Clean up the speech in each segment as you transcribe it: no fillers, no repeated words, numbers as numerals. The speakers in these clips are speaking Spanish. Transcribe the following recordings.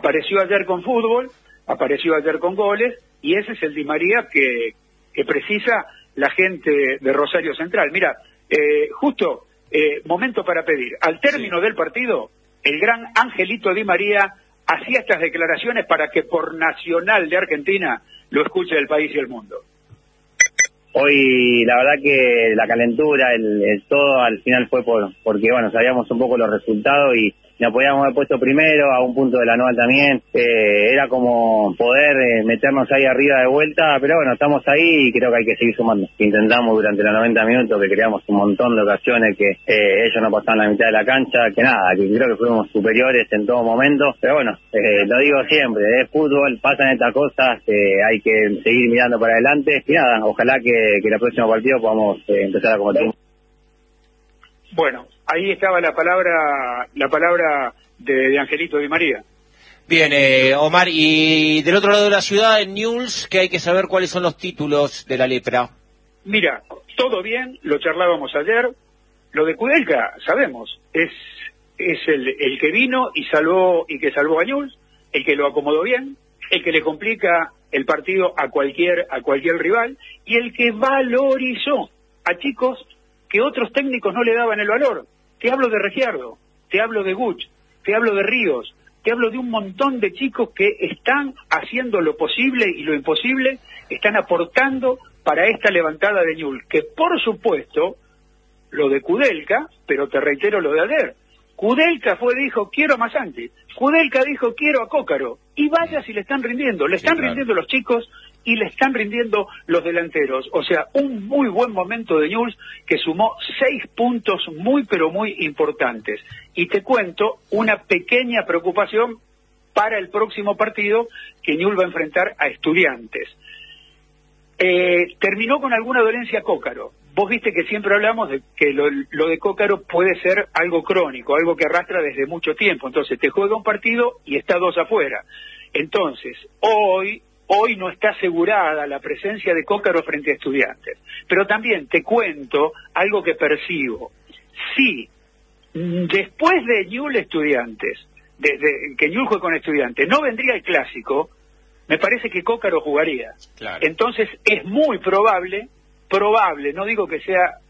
Apareció ayer con fútbol, apareció ayer con goles, y ese es el Di María que precisa la gente de Rosario Central. Mira, momento para pedir. Al término del partido, el gran Angelito Di María hacía estas declaraciones para que por Nacional de Argentina lo escuche el país y el mundo. Hoy la verdad que la calentura, el todo al final fue porque bueno, sabíamos un poco los resultados y nos podíamos haber puesto primero, a un punto de la Anual también, era como poder meternos ahí arriba de vuelta, pero bueno, estamos ahí y creo que hay que seguir sumando. Intentamos durante los 90 minutos, que creamos un montón de ocasiones, que ellos no pasaban la mitad de la cancha, que nada, que creo que fuimos superiores en todo momento, pero bueno, lo digo siempre, es fútbol, pasan estas cosas, hay que seguir mirando para adelante, y nada, ojalá que el próximo partido podamos empezar a combatir. Bueno, ahí estaba la palabra de Angelito Di María. Bien, Omar, y del otro lado de la ciudad, en Newell's, que hay que saber cuáles son los títulos de la lepra. Mira, todo bien, lo charlábamos ayer. Lo de Kudelka, sabemos, es el que vino y que salvó a Newell's, el que lo acomodó bien, el que le complica el partido a cualquier rival, y el que valorizó a chicos que otros técnicos no le daban el valor. Te hablo de Regiardo, te hablo de Guch, te hablo de Ríos, te hablo de un montón de chicos que están haciendo lo posible y lo imposible, están aportando para esta levantada de Newell's, que por supuesto, lo de Kudelka, pero te reitero lo de ayer, Kudelka dijo, quiero a Masanti, Kudelka dijo, quiero a Cócaro, y vaya si le están rindiendo, rindiendo los chicos, y le están rindiendo los delanteros. O sea, un muy buen momento de Newell's que sumó 6 puntos muy pero muy importantes. Y te cuento una pequeña preocupación para el próximo partido que Newell's va a enfrentar a Estudiantes. Terminó con alguna dolencia Cócaro. Vos viste que siempre hablamos de que lo de Cócaro puede ser algo crónico, algo que arrastra desde mucho tiempo. Entonces te juega un partido y está 2 afuera. Entonces, hoy no está asegurada la presencia de Cócaro frente a Estudiantes. Pero también te cuento algo que percibo. Si después de Newell's Estudiantes, que Newell's juegue con Estudiantes, no vendría el clásico, me parece que Cócaro jugaría. Claro. Entonces es muy probable, no digo que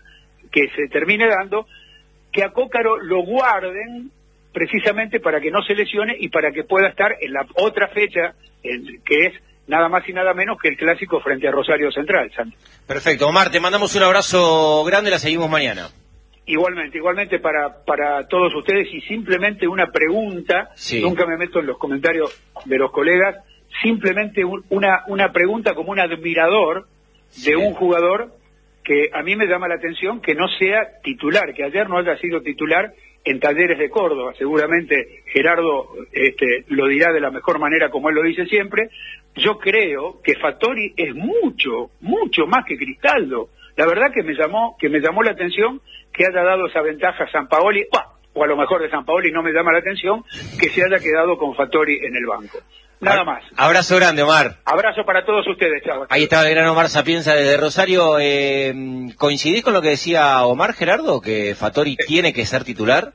se termine dando, que a Cócaro lo guarden precisamente para que no se lesione y para que pueda estar en la otra fecha, que es nada más y nada menos que el clásico frente a Rosario Central, Santi. Perfecto, Omar, te mandamos un abrazo grande, la seguimos mañana. Igualmente para todos ustedes, y simplemente una pregunta, nunca me meto en los comentarios de los colegas, simplemente una pregunta como un admirador de un jugador que a mí me llama la atención que no sea titular, que ayer no haya sido titular en Talleres de Córdoba. Seguramente Gerardo lo dirá de la mejor manera como él lo dice siempre. Yo creo que Fattori es mucho más que Cristaldo. La verdad que me llamó la atención que haya dado esa ventaja a Sampaoli, o a lo mejor de Sampaoli no me llama la atención que se haya quedado con Fattori en el banco. Nada más. Abrazo grande, Omar. Abrazo para todos ustedes, chao. Ahí estaba el gran Omar Sapienza desde Rosario. ¿Coincidís con lo que decía Omar, Gerardo, que Fattori tiene que ser titular?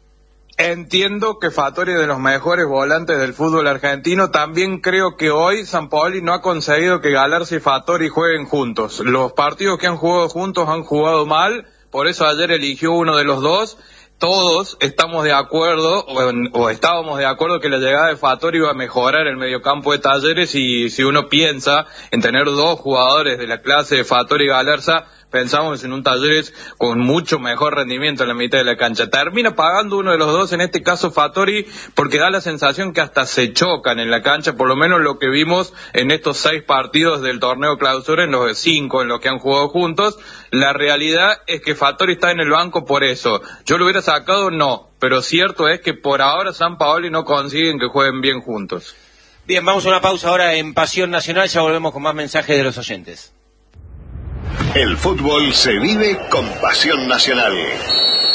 Entiendo que Fattori es de los mejores volantes del fútbol argentino. También creo que hoy Sampaoli no ha conseguido que Galarza y Fattori jueguen juntos. Los partidos que han jugado juntos han jugado mal, por eso ayer eligió uno de los dos. Todos estamos de acuerdo, o estábamos de acuerdo que la llegada de Fattori iba a mejorar el mediocampo de Talleres, y si uno piensa en tener 2 jugadores de la clase de Fattori y Galarza, pensamos en un Talleres con mucho mejor rendimiento en la mitad de la cancha. Termina pagando uno de los dos, en este caso Fattori, porque da la sensación que hasta se chocan en la cancha, por lo menos lo que vimos en estos 6 partidos del torneo clausura, en los 5 en los que han jugado juntos. La realidad es que Fattori está en el banco por eso. Yo lo hubiera sacado, no, pero cierto es que por ahora Sampaoli no consiguen que jueguen bien juntos. Bien, vamos a una pausa ahora en Pasión Nacional, ya volvemos con más mensajes de los oyentes. El fútbol se vive con Pasión Nacional.